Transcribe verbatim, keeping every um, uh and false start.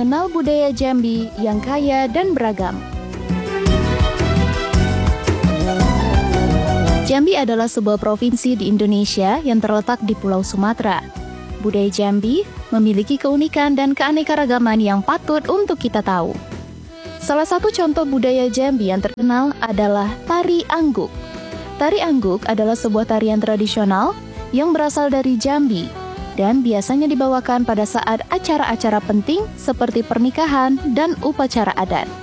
mengenal budaya Jambi yang kaya dan beragam. Jambi adalah sebuah provinsi di Indonesia yang terletak di Pulau Sumatera. Budaya Jambi memiliki keunikan dan keanekaragaman yang patut untuk kita tahu. Salah satu contoh budaya Jambi yang terkenal adalah Tari Angguk. Tari Angguk adalah sebuah tarian tradisional yang berasal dari Jambi dan biasanya dibawakan pada saat acara-acara penting seperti pernikahan dan upacara adat.